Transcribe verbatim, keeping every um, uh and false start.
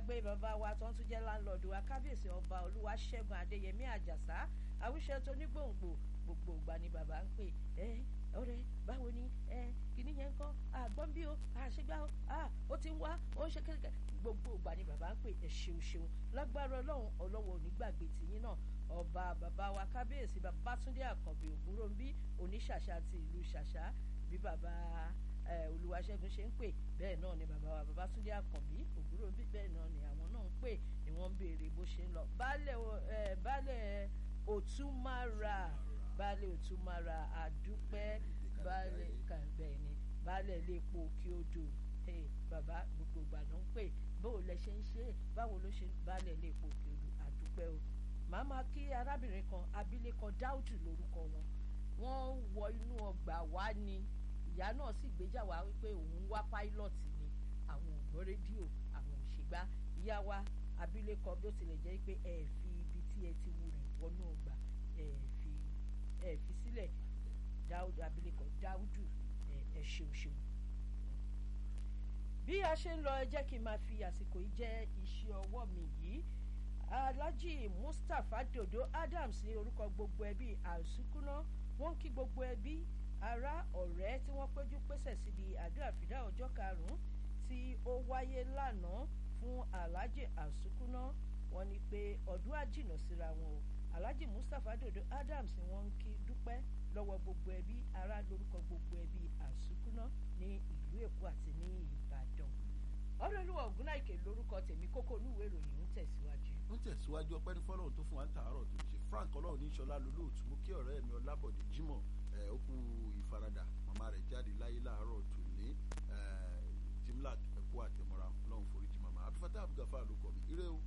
gbàgbé bàbá wa tó ń tún jẹ́ láńlọ́ọ̀dù wa kábíyèsí ọba Olúwaṣẹ́gun Adéyẹmí Àjàsá àwíṣẹ́ tó ní gbòǹgbò gbogbo ìgbà ni bàbá ń pè ẹ́ ọ̀rẹ́ báwo ni ẹ kìíní yẹn ń kọ́ àgbọ̀n bí o àṣegbá o ó ti ń wá ó ń ṣe kẹ́kẹ́ gbogbo ìgbà ni bàbá ń pè ẹ ṣeun ṣeun lágbára ọlọ́run ọlọ́wọ́ onígbàgbé tìyín náà ọba bàbá wa kábíyèsí Babátúndé Àkànbí Ògúnròmbí oníṣàṣà ti ìlú ṣàṣà bí bàbá Olúwaṣẹ́gun ṣe ń pè bẹ́ẹ̀ náà ni bàbá wa Babátúndé Àkànbí Ògúnròmbí bẹ́ẹ̀ náà ni àwọn náà ń pè ni wọ́n ń béèrè bó ṣe ń lọ baálẹ̀ baálẹ̀ Òtúmara baálẹ̀ Òtúmara àdúpẹ́ baálẹ̀ bẹ́ẹ̀ ni baálẹ̀ iléepo Òkè Odò bàbá gbogbo ìgbà ló ń pè báwo lẹ ṣe ń ṣe báwo ló ṣe baálẹ̀ iléepo Òkè Odò àdúpẹ́ o màá máa kí arábìnrin kan abilékọ Dáúdù lórúkọ wọn wọ́n wọ inú ọgbà wá ni ìyá náà sì gbéjà wá wípé òun ń wá páílọ̀tì ni àwọn ò gbọ́ rédíò àwọn ò ṣègbà ìyá wa abilékọ bí ó tilẹ̀ jẹ́ pé ẹ fi ibi tí ẹ ti wù rìn wọnú ọgbà ẹ fi ẹ fi sílẹ̀ Dáúdù abilékọ Dáúdù ẹ ṣeun ṣeun. bí a ṣe ń lọ ẹ jẹ́ kí n máa fi àsìkò yìí jẹ́ iṣẹ́ ọwọ́ mi yìí Alhaji Mustapha Dodo Adams ní orúkọ gbogbo ẹbí àsukúná wọ́n ń kí gbogbo ẹbí ará ọ̀rẹ́ tí wọ́n péjú pésẹ̀ síbi àdúrà fìdá ọjọ́ karùn-ún tí ó wáyé lánàá fún Alhaji àsukúná wọ́n ní pé ọdún àjìnà síra wọn o Alhaji Mustapha Dodo Adams ni wọ́n ń kí dúpẹ́ lọ́wọ́ gbogbo ẹbí ará lórúkọ gbogbo ẹbí àsukúná ní ìlú Èkó àti ní Ìbàdàn. Ọlọ́lúwa Ògúnnáìkè lórúkọ tèmi kókó olúwe ìròyìn ń tẹ̀síwájú. ń tẹ̀síwájú ọpẹ́ ní fọlọ́run tó fún wa ń tàárọ̀ tó ṣe Frank ọlọ́run ní ìṣọlá lolóòtú mú kí ọ̀rẹ́ mi Ọlábọ̀dé Jímọ̀ ẹ̀ ó kú ìfaradà màmá rẹ̀ jáde láyé láàárọ̀ tòní Jimlat ẹ̀kú àtẹ̀mọ́ra ọlọ́run foríjì màmá Abdulfatah Abdulgafar ló kọ̀ mí ire o.